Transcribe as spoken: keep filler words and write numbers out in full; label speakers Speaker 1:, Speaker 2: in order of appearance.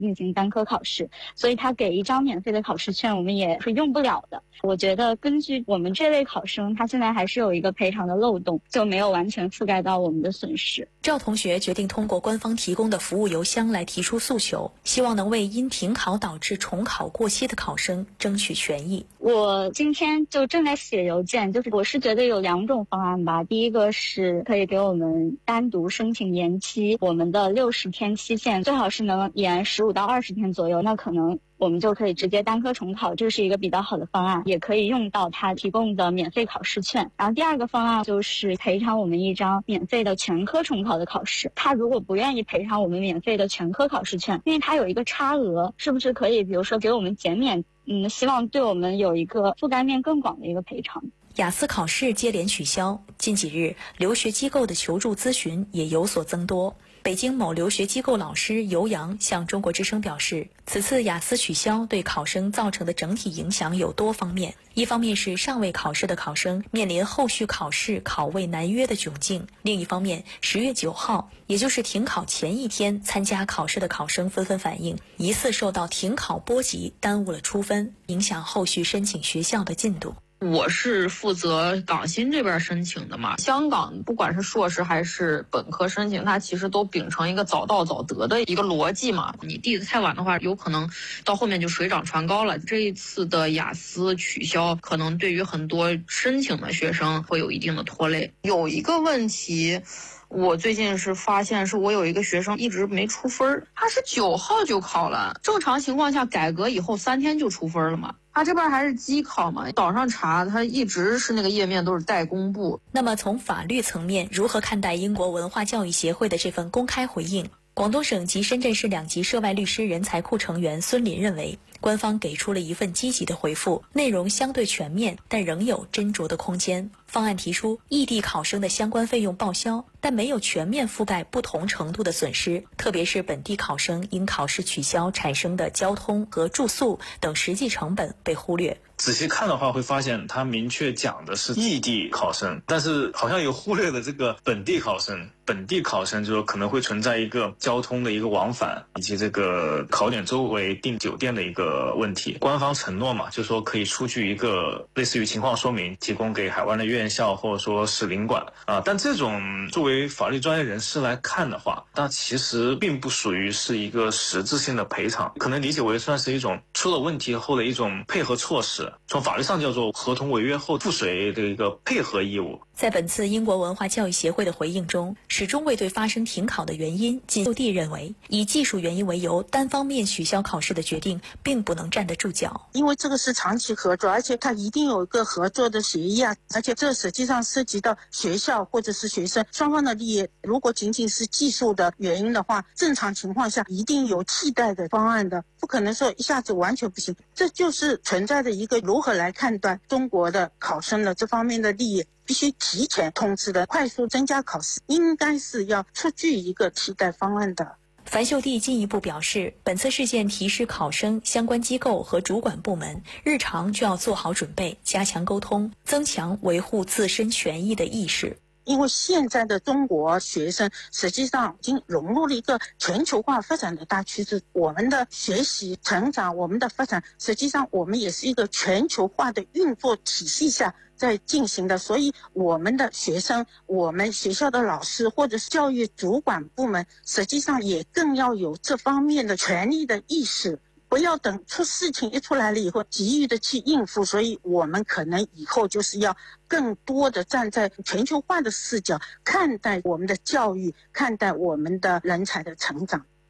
Speaker 1: 进行单科考试，所以他给一张免费的考试券我们也是用不了的。我觉得根据我们这类考生，他现在还是有一个赔偿的漏洞，就没有完全覆盖到我们的损失。
Speaker 2: 赵同学决定通过官方提供的服务邮箱来提出诉求，希望能为因停考导致重考过期的考生争取权益。
Speaker 1: 我今天就正在写邮件，就是我是觉得有两种方案吧。第一个是可以给我们单独申请延期我们的六十天期限，最好是能延十五到二十天左右，那可能我们就可以直接单科重考，这是一个比较好的方案，也可以用到他提供的免费考试券。然后第二个方案就是赔偿我们一张免费的全科重考的考试。他如果不愿意赔偿我们免费的全科考试券，因为他有一个差额，是不是可以比如说给我们减免？嗯，希望对我们有一个覆盖面更广的一个赔偿。
Speaker 2: 雅思考试接连取消，近几日留学机构的求助咨询也有所增多。北京某留学机构老师尤洋向中国之声表示，此次雅思取消对考生造成的整体影响有多方面。一方面是尚未考试的考生面临后续考试考位难约的窘境，另一方面十月九号，也就是停考前一天参加考试的考生纷纷反映，疑似受到停考波及，耽误了出分，影响后续申请学校的进度。
Speaker 3: 我是负责港新这边申请的嘛，香港不管是硕士还是本科申请，它其实都秉承一个早到早得的一个逻辑嘛。你递得太晚的话，有可能到后面就水涨船高了。这一次的雅思取消，可能对于很多申请的学生会有一定的拖累。有一个问题，我最近是发现，是我有一个学生一直没出分，他是九号就考了，正常情况下改革以后三天就出分了嘛。他这边还是机考嘛，岛上查他一直是那个页面都是待公布。
Speaker 2: 那么从法律层面，如何看待英国文化教育协会的这份公开回应？广东省及深圳市两级涉外律师人才库成员孙林认为，官方给出了一份积极的回复，内容相对全面，但仍有斟酌的空间。方案提出异地考生的相关费用报销，但没有全面覆盖不同程度的损失，特别是本地考生因考试取消产生的交通和住宿等实际成本被忽略。
Speaker 4: 仔细看的话，会发现他明确讲的是异地考生，但是好像有忽略了这个本地考生。本地考生就可能会存在一个交通的一个往返，以及这个考点周围订酒店的一个问题。官方承诺嘛，就说可以出具一个类似于情况说明，提供给海外的院校或者说是领馆啊。但这种作为法律专业人士来看的话，那其实并不属于是一个实质性的赔偿，可能理解为算是一种出了问题后的一种配合措施。从法律上叫做合同违约后附随的一个配合义务。
Speaker 2: 在本次英国文化教育协会的回应中，始终未对发生停考的原因进就地认为，以技术原因为由单方面取消考试的决定并不能站得住脚。
Speaker 5: 因为这个是长期合作，而且它一定有一个合作的协议啊，而且这实际上涉及到学校或者是学生双方的利益。如果仅仅是技术的原因的话，正常情况下一定有替代的方案的，不可能说一下子完全不行。这就是存在的一个如何来判断中国的考生的这方面的利益，必须提前通知的快速增加考试，应该是要出具一个替代方案的。
Speaker 2: 樊秀娣进一步表示，本次事件提示考生、相关机构和主管部门日常就要做好准备，加强沟通，增强维护自身权益的意识。
Speaker 5: 因为现在的中国学生实际上已经融入了一个全球化发展的大趋势，我们的学习成长，我们的发展，实际上我们也是一个全球化的运作体系下在进行的，所以我们的学生，我们学校的老师或者是教育主管部门，实际上也更要有这方面的权利的意识，不要等出事情一出来了以后急于的去应付。所以我们可能以后就是要更多的站在全球化的视角看待我们的教育，看待我们的人才的成长。